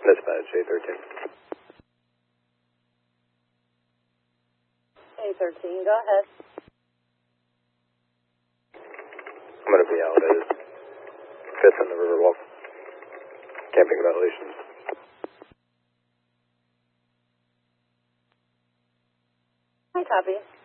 Dispatch, A13. A13, go ahead. I'm going to be out at 5th and the Riverwalk. Camping violations. I copy.